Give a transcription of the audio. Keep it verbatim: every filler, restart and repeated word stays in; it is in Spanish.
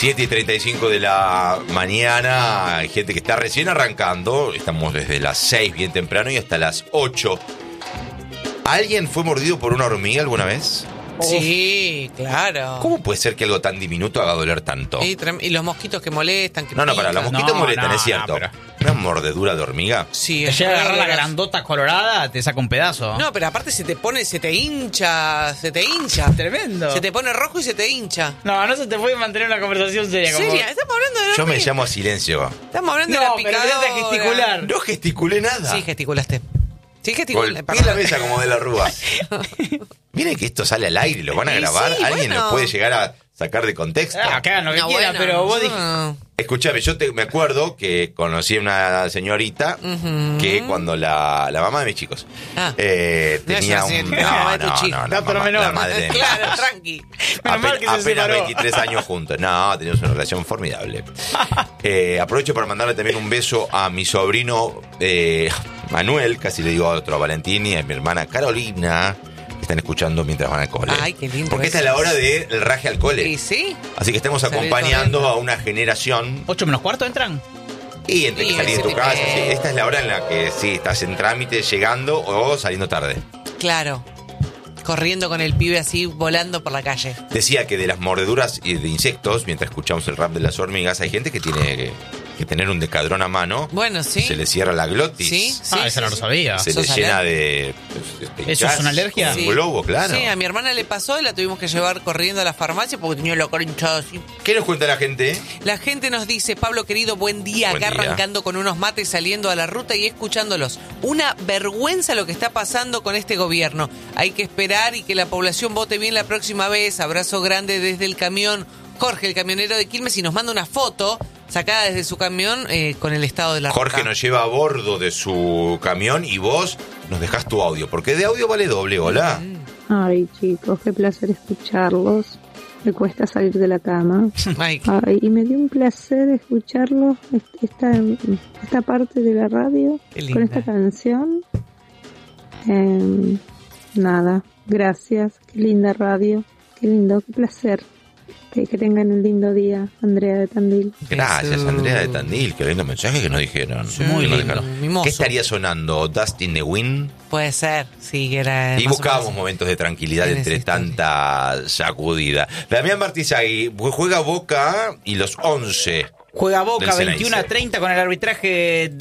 siete y treinta y cinco de la mañana, hay gente que está recién arrancando, estamos desde las seis bien temprano y hasta las ocho. ¿Alguien fue mordido por una hormiga alguna vez? Sí, claro. ¿Cómo puede ser que algo tan diminuto haga doler tanto? Y, y los mosquitos que molestan. Que no, no, para, los mosquitos no, molestan, no, es cierto. no, pero... ¿Una mordedura de hormiga? Sí, te es llega a agarrar la doloroso. grandota colorada, te saca un pedazo. No, pero aparte se te pone, se te hincha, se te hincha. Tremendo. Se te pone rojo y se te hincha. No, no se te puede mantener una conversación seria. Como... ¿Seria? Estamos hablando de la Yo me hormiga. llamo a silencio. Estamos hablando No, de la pero picadora. deja de gesticular. No gesticulé nada. Sí, gesticulaste. Sí, gesticulaste. Golpeé la mesa como de la Rúa. Miren que esto sale al aire, lo van a Sí, grabar. sí, Alguien bueno. lo puede llegar a sacar de contexto. Ah, que hagan lo que No, quieran, bueno, pero vos yo dijiste... no. Escuchame, yo te, me acuerdo que conocí a una señorita Ujú. que cuando la, la mamá de mis chicos Ah. eh, No, tenía yo sí, un... la mamá de tu no, chico. no, la, No, pero mamá- menor. la madre de mis Claro, hijos. tranqui. Menos mal Apen- que se apenas separó. veintitrés años juntos. No, teníamos una relación formidable. Eh, aprovecho para mandarle también un beso a mi sobrino eh, Manuel, casi le digo a otro, a Valentín, y a mi hermana Carolina, que están escuchando mientras van al cole. Ay, qué lindo Porque esta es eso. la hora del raje al cole. ¿Y sí? Así que estamos Salir acompañando corriendo. a una generación. ¿Ocho menos cuarto entran? Y entre que Sí, salir de tu sí, casa, sí. sí, esta es la hora en la que sí, estás en trámite, llegando o saliendo tarde. Claro. Corriendo con el pibe así, volando por la calle. Decía que de las mordeduras y de insectos, mientras escuchamos el rap de las hormigas, hay gente que tiene que, que tener un decadrón a mano. Bueno, sí. Se le cierra la glotis. Sí, sí. ah, esa sí, no lo sí. sabía. Se le ¿Sos llena alérgico? de... te ¿Eso hinchás es una alergia? como Sí. Un globo, claro. Sí, a mi hermana le pasó y la tuvimos que llevar corriendo a la farmacia porque tenía la cara hinchada así. ¿Qué nos cuenta la gente? La gente nos dice, Pablo querido, buen día, Buen acá día. arrancando con unos mates, saliendo a la ruta y escuchándolos. Una vergüenza lo que está pasando con este gobierno. Hay que esperar y que la población vote bien la próxima vez. Abrazo grande desde el camión. Jorge, el camionero de Quilmes, y nos manda una foto sacada desde su camión eh, con el estado de la Jorge ruta. nos lleva a bordo de su camión y vos nos dejás tu audio, porque de audio vale doble, hola. Ay, chicos, qué placer escucharlos. Me cuesta salir de la cama. Ay, Ay, y me dio un placer escucharlos, est- esta, esta parte de la radio, Qué linda. con esta canción. Eh, nada, gracias, qué linda radio, qué lindo, qué placer. Que, que tengan un lindo día, Andrea de Tandil. Gracias, Eso. Andrea de Tandil, que lindo mensaje que nos dijeron. Sí, Que muy nos lindo, dejaron. mimoso. ¿Qué estaría sonando? Dustin the Wind. puede ser, sí, que era... Y más o buscábamos menos- momentos de tranquilidad en entre esa historia. tanta sacudida. Damián Martizagui juega Boca y los once. Juega Boca Del Ceneice. veintiuno a treinta con el arbitraje